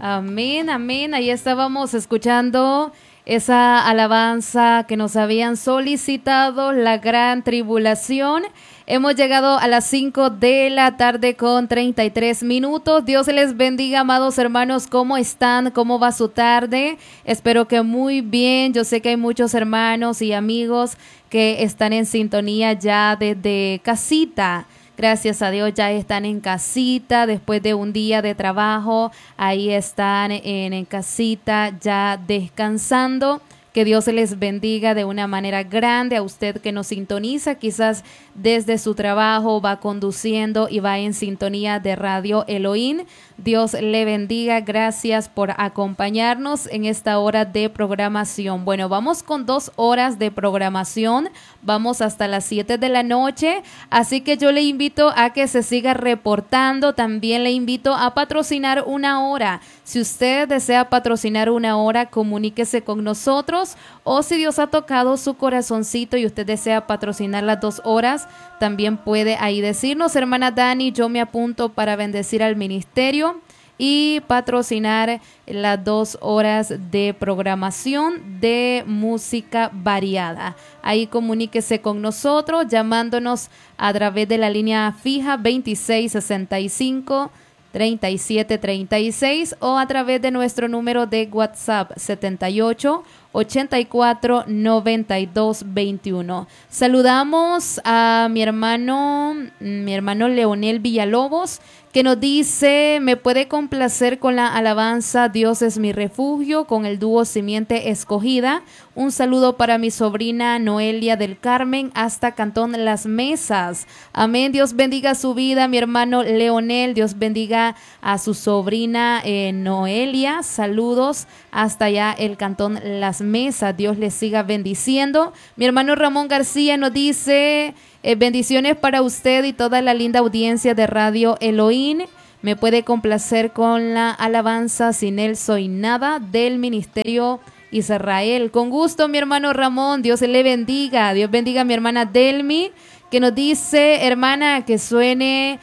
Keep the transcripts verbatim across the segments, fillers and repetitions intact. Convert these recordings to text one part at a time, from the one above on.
Amén, amén. Ahí estábamos escuchando esa alabanza que nos habían solicitado, la gran tribulación. Hemos llegado a las cinco de la tarde con treinta y tres minutos. Dios les bendiga, amados hermanos. ¿Cómo están? ¿Cómo va su tarde? Espero que muy bien. Yo sé que hay muchos hermanos y amigos que están en sintonía ya desde casita. Gracias a Dios ya están en casita después de un día de trabajo. Ahí están en, en casita ya descansando. Que Dios les bendiga de una manera grande a usted que nos sintoniza, quizás desde su trabajo va conduciendo y va en sintonía de Radio Elohim. Dios le bendiga, gracias por acompañarnos en esta hora de programación. Bueno, vamos con dos horas de programación, vamos hasta las siete de la noche, así que yo le invito a que se siga reportando, también le invito a patrocinar una hora. Si usted desea patrocinar una hora, comuníquese con nosotros, o si Dios ha tocado su corazoncito y usted desea patrocinar las dos horas, también puede ahí decirnos: hermana Dani, yo me apunto para bendecir al ministerio y patrocinar las dos horas de programación de música variada. Ahí comuníquese con nosotros llamándonos a través de la línea fija veintiséis sesenta y cinco treinta y siete treinta y seis o a través de nuestro número de WhatsApp setenta y ocho ochenta y cuatro noventa y dos veintiuno. Saludamos a mi hermano, mi hermano Leonel Villalobos, que nos dice: me puede complacer con la alabanza Dios es mi refugio, con el dúo Simiente Escogida. Un saludo para mi sobrina Noelia del Carmen hasta Cantón Las Mesas. Amén. Dios bendiga su vida, mi hermano Leonel. Dios bendiga a su sobrina eh, Noelia. Saludos hasta allá el Cantón Las Mesas. Dios les siga bendiciendo. Mi hermano Ramón García nos dice: eh, bendiciones para usted y toda la linda audiencia de Radio Elohim. Me puede complacer con la alabanza Sin él soy nada del Ministerio Israel. Con gusto, mi hermano Ramón. Dios le bendiga. Dios bendiga a mi hermana Delmi, que nos dice: hermana, que suene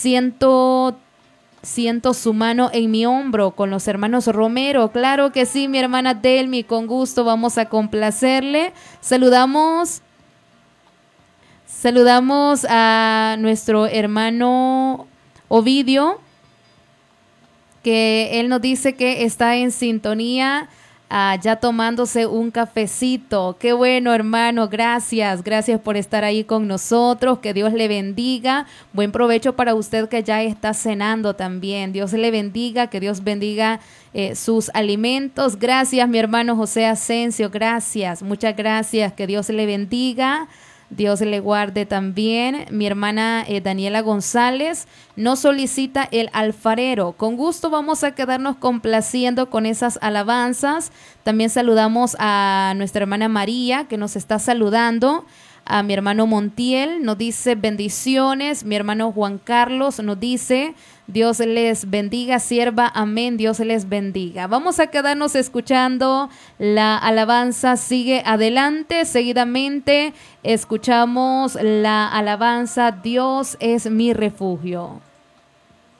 ciento Siento su mano en mi hombro con los hermanos Romero. Claro que sí, mi hermana Delmi, con gusto vamos a complacerle. Saludamos, saludamos a nuestro hermano Ovidio, que él nos dice que está en sintonía, uh, ya tomándose un cafecito. Qué bueno, hermano, gracias, gracias por estar ahí con nosotros, que Dios le bendiga. Buen provecho para usted que ya está cenando también. Dios le bendiga, que Dios bendiga eh, sus alimentos. Gracias, mi hermano José Asensio, gracias, muchas gracias, que Dios le bendiga. Dios le guarde también. Mi hermana eh, Daniela González nos solicita el alfarero. Con gusto vamos a quedarnos complaciendo con esas alabanzas. También saludamos a nuestra hermana María, que nos está saludando. A mi hermano Montiel nos dice bendiciones. Mi hermano Juan Carlos nos dice: Dios les bendiga, sierva, amén, Dios les bendiga. Vamos a quedarnos escuchando la alabanza Sigue Adelante. Seguidamente escuchamos la alabanza Dios es mi refugio.